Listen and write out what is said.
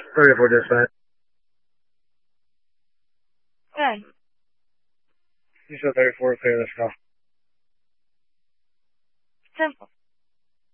34 dispatch. Good. You said 34, clear this call. Simple.